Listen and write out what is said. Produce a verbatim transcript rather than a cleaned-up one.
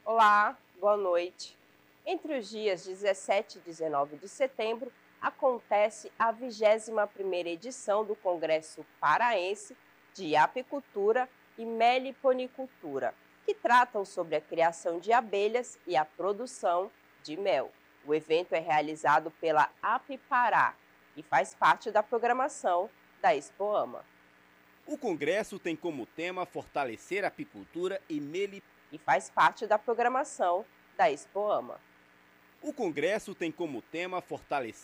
Olá, boa noite. Entre os dias dezessete e dezenove de setembro, acontece a vigésima primeira edição do Congresso Paraense de Apicultura e Meliponicultura, que tratam sobre a criação de abelhas e a produção de mel. O evento é realizado pela Apipará e faz parte da programação da Expoama. O congresso tem como tema fortalecer a apicultura e meli... E faz parte da programação da Expoama. O congresso tem como tema fortalecer